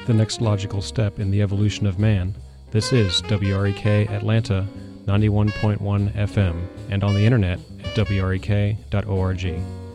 the next logical step in the evolution of man. This is WREK Atlanta 91.1 FM and on the internet at wrek.org.